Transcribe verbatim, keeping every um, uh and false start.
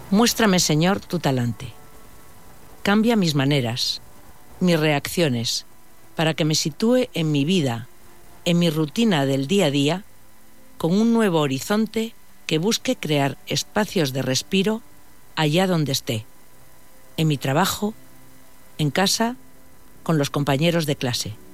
Muéstrame, Señor, tu talante. Cambia mis maneras, mis reacciones, para que me sitúe en mi vida, en mi rutina del día a día, con un nuevo horizonte que busque crear espacios de respiro allá donde esté, en mi trabajo, en casa, con los compañeros de clase.